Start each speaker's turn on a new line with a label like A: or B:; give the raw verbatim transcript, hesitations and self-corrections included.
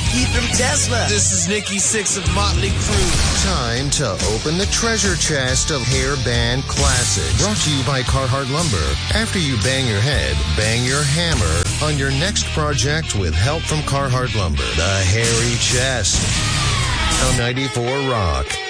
A: Nikki from Tesla.
B: This is Nikki Sixx of Motley Crue.
C: Time to open the treasure chest of hair band classics. Brought to you by Carhartt Lumber. After you bang your head, bang your hammer on your next project with help from Carhartt Lumber. The Hairy Chest. On ninety-four Rock.